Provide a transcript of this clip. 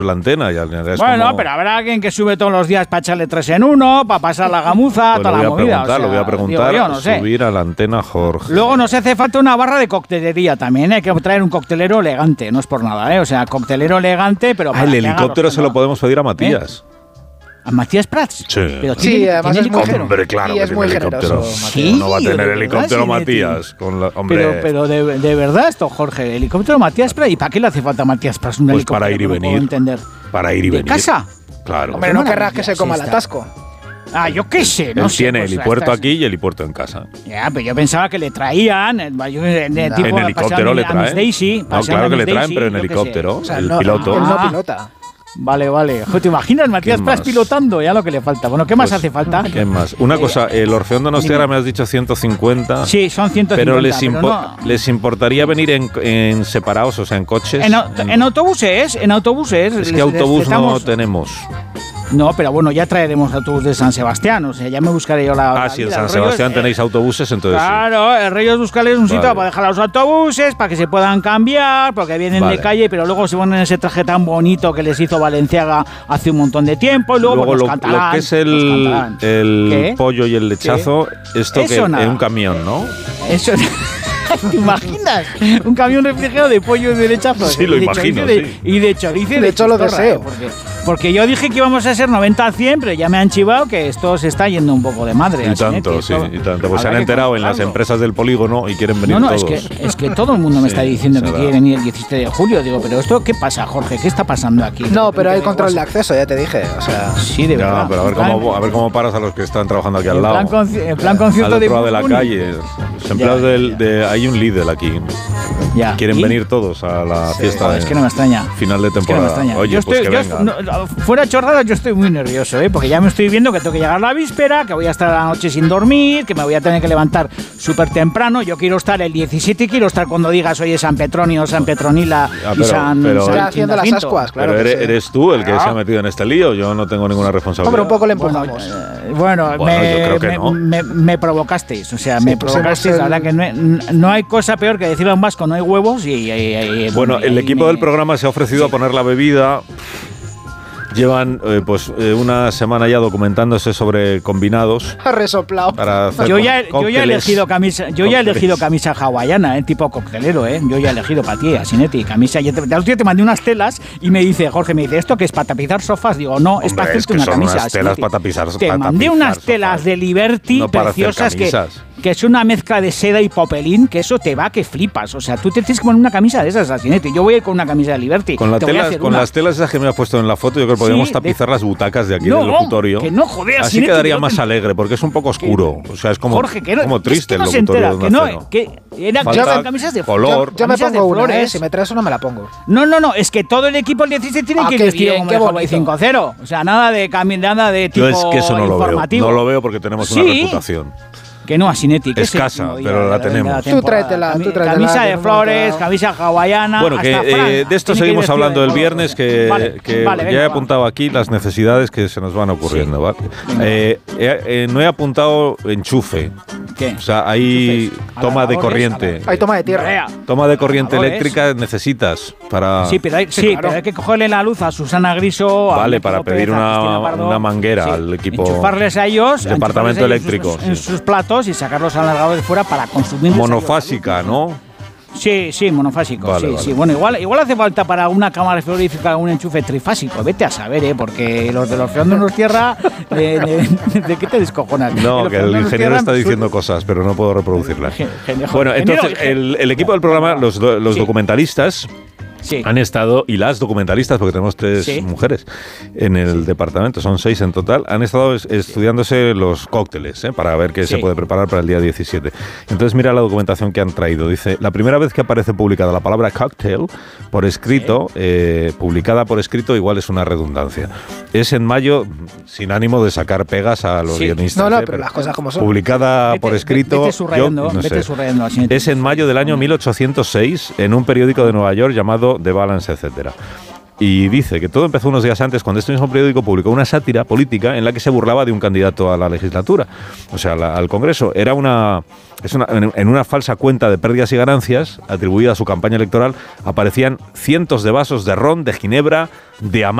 la antena. Bueno, como... pero habrá alguien que sube todos los días para echarle 3 en 1, para pasar la gamuza, pues toda la movida. Lo voy a preguntar, yo, no sé. Subir a la antena, Jorge. Luego nos hace falta una barra de coctelería también, hay que traer un coctelero elegante, no es por nada, o sea, coctelero elegante, pero... el helicóptero se lo podemos pedir a Matías. ¿A Matías Prats? Sí. Pero sí, además es muy generoso. Hombre, claro que tiene helicóptero. Sí, no va a tener helicóptero Matías. Pero de verdad esto, Jorge, helicóptero Matías Prats. ¿Y para qué le hace falta a Matías Prats un helicóptero? Para ir y venir. No puedo entender. Para ir y venir. ¿De casa? Claro. Hombre, no querrás que se coma el atasco. Ah, yo qué sé, no Él sé. Tiene helipuerto aquí y helipuerto en casa. Ya, pero yo pensaba que le traían. En helicóptero le traen. No, claro que le traen, pero en helicóptero. O sea, el piloto. Él no pilota. Vale. ¿Te imaginas Matías Prats pilotando? Ya lo que le falta. Bueno, ¿qué más hace falta? ¿Qué más? Una cosa, el Orfeón Donostiarra me has dicho 150. Sí, son 150. Pero les importaría venir en separados, o sea, en coches. En autobuses. Es que autobús no tenemos. No, pero bueno, ya traeremos autobús de San Sebastián, o sea, ya me buscaré yo la... Si en San Sebastián tenéis autobuses, entonces claro, el rollo es buscarles un sitio para dejar los autobuses, para que se puedan cambiar, porque vienen de calle, pero luego se ponen ese traje tan bonito que les hizo Valenciaga hace un montón de tiempo, y luego pues, lo que es el pollo y el lechazo, esto que en un camión, ¿no? Eso... ¿Te imaginas? Un camión refrigerado de pollo y de lechazo. Sí, lo imagino, y de chorizo. De hecho, lo deseo. Porque yo dije que íbamos a ser 90 a 100, pero ya me han chivado que esto se está yendo un poco de madre. Y tanto. Pues se han enterado en las empresas del polígono y quieren venir todos. Es que todo el mundo me está diciendo que quiere venir el 17 de julio. Digo, pero ¿esto qué pasa, Jorge? ¿Qué está pasando aquí? No, pero hay control de acceso, ya te dije. O sea, sí, de verdad. Pero a ver cómo paras a los que están trabajando aquí al lado. En plan concierto de la calle. Los empleados hay un Lidl aquí. Ya. Quieren venir todos a la fiesta. Es que no me extraña. Final de temporada. Oye, pues que vengan. Fuera chorradas, yo estoy muy nervioso, porque ya me estoy viendo que tengo que llegar la víspera, que voy a estar la noche sin dormir, que me voy a tener que levantar súper temprano. Yo quiero estar el 17, quiero estar cuando digas, oye, San Petronio, San Petronila y San... Está haciendo las ascuas, claro. Pero eres tú el que se ha metido en este lío, yo no tengo ninguna responsabilidad. Hombre, un poco le empujamos. Bueno, yo creo que me provocasteis, o sea, me provocasteis. La verdad que no hay cosa peor que decirle a un vasco no hay huevos bueno, el equipo del programa se ha ofrecido a poner la bebida. Llevan una semana ya documentándose sobre combinados. Ha resoplado. Yo ya he elegido camisa hawaiana, tipo coctelero, Yo ya he elegido para ti, Asinetti, camisa. El otro día te mandé unas telas y me dice, Jorge, ¿esto qué es? ¿Para tapizar sofás? Digo, no, es para hacerte una camisa. Unas telas para tapizar. Te mandé unas telas de Liberty preciosas que es una mezcla de seda y popelín, que eso te va que flipas. O sea, tú te tienes que poner una camisa de esas, Asinetti. Yo voy a ir con una camisa de Liberty. Con las telas esas que me has puesto en la foto, yo creo que podríamos tapizar las butacas de aquí del locutorio. Que no, joder, así quedaría más alegre, porque es un poco oscuro. O sea, es como, Jorge, como triste el locutorio. Eran camisas de color. Yo me pongo una, si me traes una me la pongo. No, es que todo el equipo del 17 tiene que ir vestido como el Hawaii 5-0. O sea, nada de tipo yo es que eso no informativo. No lo veo porque tenemos una reputación. Que no, Asinetti. Escasa, pero la tenemos. Tú tráetela. Camisa de flores, camisa hawaiana. Bueno, que de esto seguimos hablando el viernes, que ya he apuntado aquí las necesidades que se nos van ocurriendo. ¿Vale? No he apuntado enchufe. ¿Qué? O sea, hay toma de corriente. Hay toma de tierra. Toma de corriente eléctrica necesitas para... Sí, pero hay que cogerle la luz a Susana Griso. Vale, para pedir una manguera al equipo... Enchufarles a ellos... Departamento eléctrico. En sus platos y sacarlos alargados de fuera para consumir. Monofásica, ¿no? Sí, monofásico. Vale. Bueno, igual hace falta para una cámara frigorífica un enchufe trifásico. Vete a saber, porque los de los Orfeón Donostiarra, ¿de qué te descojonas? No, que el ingeniero está diciendo cosas, pero no puedo reproducirlas. Bueno, entonces, el equipo del programa, los documentalistas... Sí. Han estado, y las documentalistas, porque tenemos 3 mujeres en el departamento, son 6 en total, han estado estudiándose los cócteles, para ver qué se puede preparar para el día 17. Entonces mira la documentación que han traído. Dice, la primera vez que aparece publicada la palabra cocktail por escrito, publicada por escrito, igual es una redundancia. Es en mayo, sin ánimo de sacar pegas a los guionistas. No, pero las cosas como son. Publicada por escrito, vete subrayando, es en mayo del año 1806 en un periódico de Nueva York llamado The Balance, etcétera. Y dice que todo empezó unos días antes cuando este mismo periódico publicó una sátira política en la que se burlaba de un candidato a la legislatura, o sea, al Congreso. En una falsa cuenta de pérdidas y ganancias atribuida a su campaña electoral aparecían cientos de vasos de ron, de ginebra, de